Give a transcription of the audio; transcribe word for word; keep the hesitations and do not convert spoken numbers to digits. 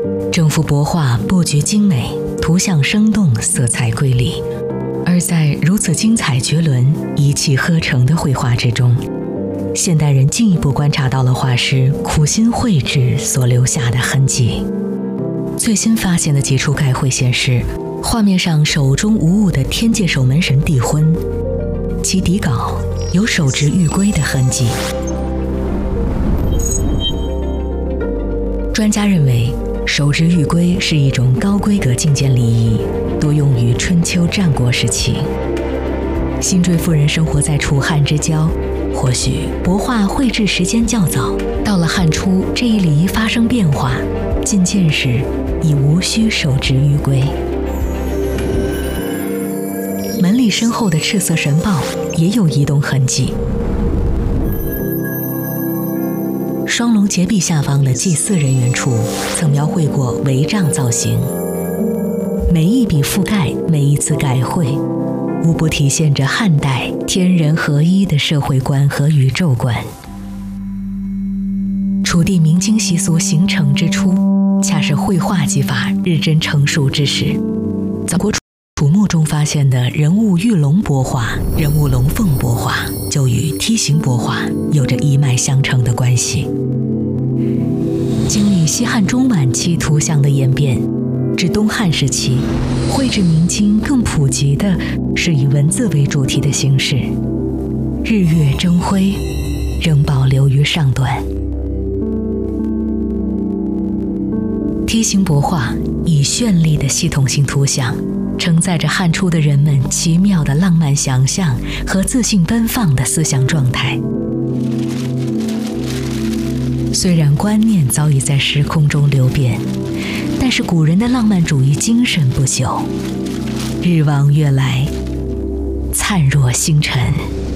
整幅帛画布局精美，图像生动，色彩瑰丽。而在如此精彩绝伦、一气呵成的绘画之中，现代人进一步观察到了画师苦心绘制所留下的痕迹。最新发现的几处概绘显示，画面上手中无物的天界守门神帝婚，其底稿有手执玉圭的痕迹。专家认为，手执玉圭是一种高规格觐见礼仪，多用于春秋战国时期。辛追夫人生活在楚汉之交，或许帛画绘制时间较早，到了汉初，这一礼仪发生变化，觐见时已无需手执玉圭。门里身后的赤色神豹也有移动痕迹。双龙结壁下方的祭祀人员处曾描绘过帷帐造型，每一笔覆盖，每一次改绘，无不体现着汉代天人合一的社会观和宇宙观。楚地明经习俗形成之初，恰是绘画技法日臻成熟之时。早国楚墓中发现的人物玉龙帛画、人物龙凤帛画，就与梯形帛画有着一脉相承的关系。经历西汉中晚期图像的演变，至东汉时期，绘制明经更普及的是以文字为主题的形式，日月争辉仍保留于上段。梯形帛画以绚丽的系统性图像，承载着汉初的人们奇妙的浪漫想象和自信奔放的思想状态。虽然观念早已在时空中流变，但是古人的浪漫主义精神不朽，日望月来，灿若星辰。